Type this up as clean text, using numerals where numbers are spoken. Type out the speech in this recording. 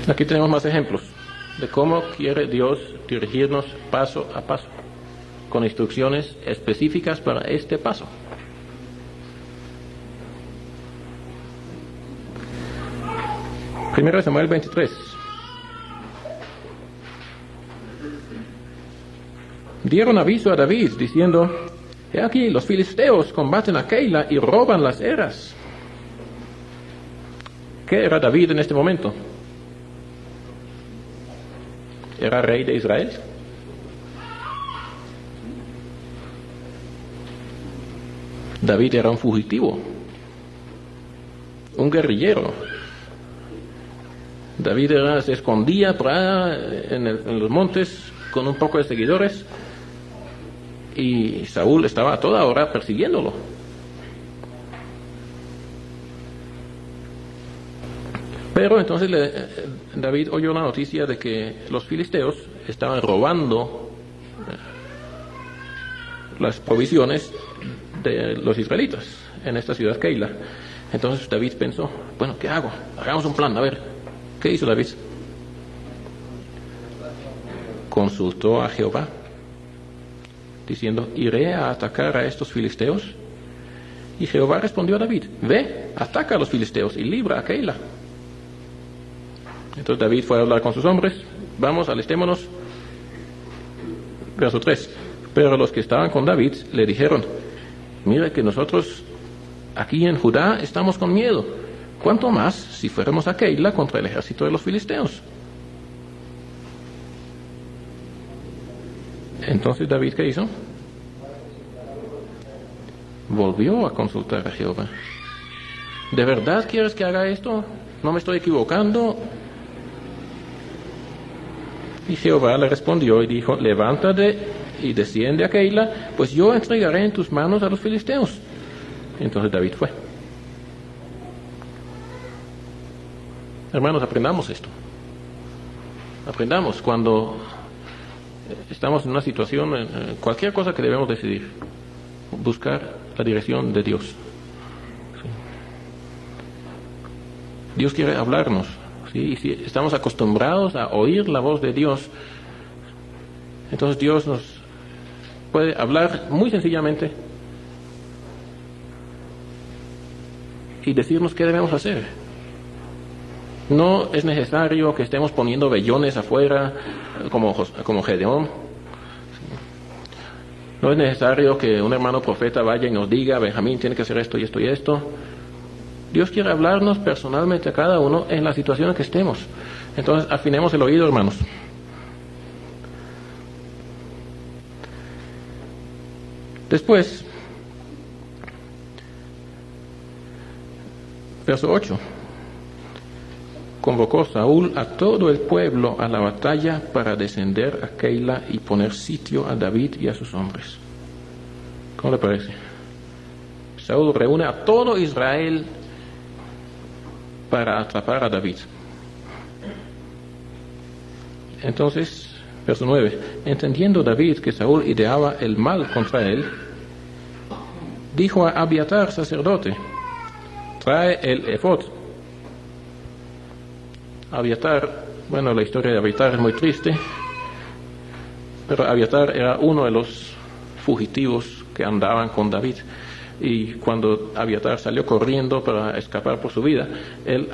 Aquí tenemos más ejemplos de cómo quiere Dios dirigirnos paso a paso, con instrucciones específicas para este paso. Primero Samuel 23. Dieron aviso a David diciendo: he aquí, los filisteos combaten a Keila y roban las eras. ¿Qué era David en este momento? ¿Era rey de Israel? David era un fugitivo, un guerrillero. David se escondía por allá en los montes con un poco de seguidores, y Saúl estaba a toda hora persiguiéndolo. Pero entonces David oyó la noticia de que los filisteos estaban robando las provisiones de los israelitas en esta ciudad Keila. Entonces David pensó: bueno, ¿qué hago? Hagamos un plan, a ver. ¿Qué hizo David? Consultó a Jehová, diciendo: iré a atacar a estos filisteos. Y Jehová respondió a David: ve, ataca a los filisteos y libra a Keila. Entonces David fue a hablar con sus hombres: vamos, alistémonos. Verso 3. Pero los que estaban con David le dijeron: mira que nosotros aquí en Judá estamos con miedo, cuánto más si fuéramos a Keila contra el ejército de los filisteos. Entonces David, ¿qué hizo? Volvió a consultar a Jehová. ¿De verdad quieres que haga esto? ¿No me estoy equivocando? Y Jehová le respondió y dijo: levántate y desciende a Keila, pues yo entregaré en tus manos a los filisteos. Entonces David fue. Hermanos, aprendamos esto. Aprendamos cuando estamos en una situación, cualquier cosa que debemos decidir, buscar la dirección de Dios. ¿Sí? Dios quiere hablarnos. ¿Sí? Y si estamos acostumbrados a oír la voz de Dios, entonces Dios nos puede hablar muy sencillamente y decirnos qué debemos hacer. No es necesario que estemos poniendo vellones afuera como Gedeón. No es necesario que un hermano profeta vaya y nos diga: Benjamín tiene que hacer esto y esto y esto. Dios quiere hablarnos personalmente a cada uno en la situación en que estemos. Entonces afinemos el oído, hermanos. Después, verso 8. Convocó Saúl a todo el pueblo a la batalla para descender a Keila y poner sitio a David y a sus hombres. ¿Cómo le parece? Saúl reúne a todo Israel para atrapar a David. Entonces, verso 9. Entendiendo David que Saúl ideaba el mal contra él, dijo a Abiatar, sacerdote: trae el efod. Abiatar, bueno, la historia de Abiatar es muy triste, pero Abiatar era uno de los fugitivos que andaban con David. Y cuando Abiatar salió corriendo para escapar por su vida, él